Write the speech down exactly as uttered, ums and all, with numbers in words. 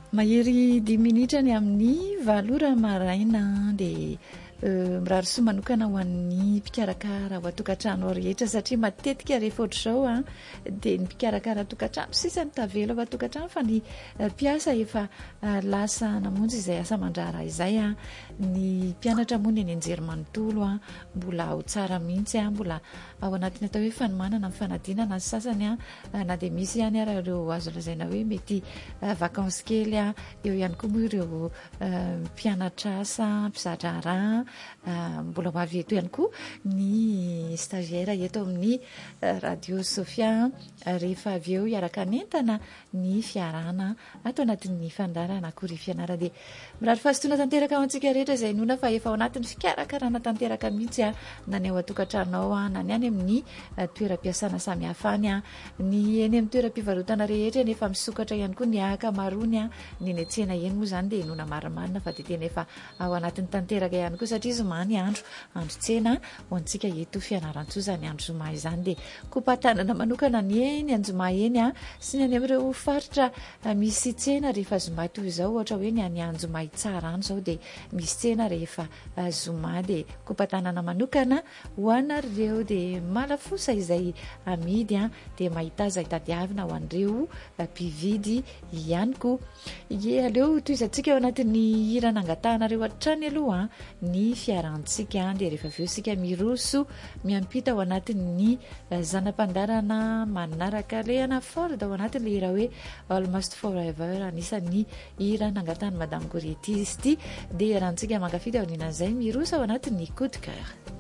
mahery dimy minitra ny amin'ny valora maraina dia mirary soa manokana ho an'ny mpikarakara ho atokantrano rehetra satria matetika rehefa ohatr'izao a dia ny mpikarakara tokantrano sisa ny tavela ho atokantrano fa ny mpiasa efa lasa namonjy izay asa mandrara izay a ny mpianatra moa ny any anjery manontolo a mbola ao tsara mihitsy a mbola ao anatiny atao hoe fanomanana amin'ny fanadinana ny sasany a na dia misy ihany ara ireo azo lazaina hoe mety vakances kely a eo ihany koa moa ireo mpianatra asa mpizatra rà mbola ho avy eto ihany koa ny stagiaire eto amin'ny radio Sofia rehefa avy eo hiaraka nentana ny fiarana atao anatin'ny fandarana akory fianara dia mirary fahasotoana tanteraka ao antsika rehetra izay nona fa efa ao anatin'ny fikarakarana tanteraka mihitsy a na ny ao atokantranao a na ny any amin'ny toeram-piasana samihafa any a ny eny amin'ny toeram-pivarotana rehetra nefa misokatra ihany koa ny akamarony a ny eny an-tsena eny moa izany dia nona marimarina fa dia tena efa ao anatin'ny tanteraka ihany koa satria zoma ny andro andro tsena ho antsika eto fianaran-tsoa zany andro zoma izany dia kopatanana manokana ny eny anjoma eny a sy ny any amin'ireo faritra misy tsena rehefa zoma toy izao ohatra hoe ny any anjoma tsara any izao dia misy tsena rehefa zoma dia kopatanana manokana ho anareo dia malafosa izay amidy a dia mahitaza hitadiavina ho an'ireo mpividy ihany koa ye aleo toizantsika ao anatin'ny hira nangatanareo hatrany aloha ny fiarantsika dia rehefa aveo sika miroso miampita ao anatin'ny zanam-pandarana manaraka lehana Ford ao anatin'le hira hoe Almost Forever anisan'ny hira nangatany madame Goretti izy ity dia rantsika mangafidy ao ninan'izay miroso ao anatin'ny coup de cœur.